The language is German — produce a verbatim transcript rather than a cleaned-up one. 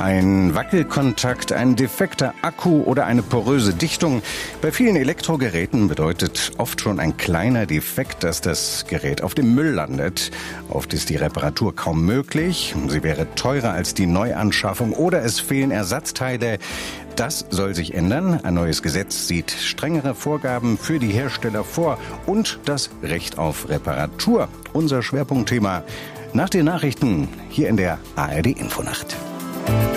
Ein Wackelkontakt, ein defekter Akku oder eine poröse Dichtung. Bei vielen Elektrogeräten bedeutet oft schon ein kleiner Defekt, dass das Gerät auf dem Müll landet. Oft ist die Reparatur kaum möglich. Sie wäre teurer als die Neuanschaffung oder es fehlen Ersatzteile. Das soll sich ändern. Ein neues Gesetz sieht strengere Vorgaben für die Hersteller vor und das Recht auf Reparatur. Unser Schwerpunktthema nach den Nachrichten hier in der A R D Infonacht.